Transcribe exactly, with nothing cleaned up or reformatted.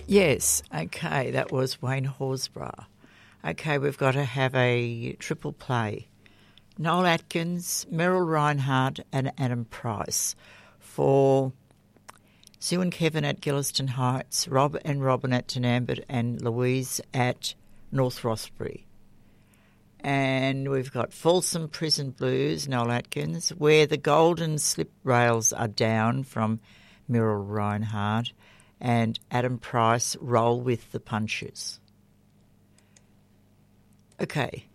Yes, okay, that was Wayne Horsburgh. Okay, we've got to have a triple play. Noel Atkins, Meryl Reinhardt and Adam Price for Sue and Kevin at Gilliston Heights, Rob and Robin at Tenambit and Louise at North Rothbury. And we've got Folsom Prison Blues, Noel Atkins, Where the Golden Slip Rails Are Down from Meryl Reinhardt, and Adam Price, Roll with the Punches. Okay,